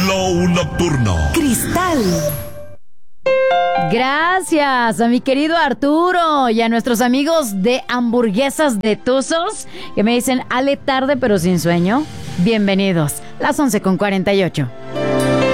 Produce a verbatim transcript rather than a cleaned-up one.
Flow Nocturno. Cristal. Gracias a mi querido Arturo y a nuestros amigos de Hamburguesas de Tuzos que me dicen, Ale, tarde pero sin sueño. Bienvenidos, las once con cuarenta y ocho.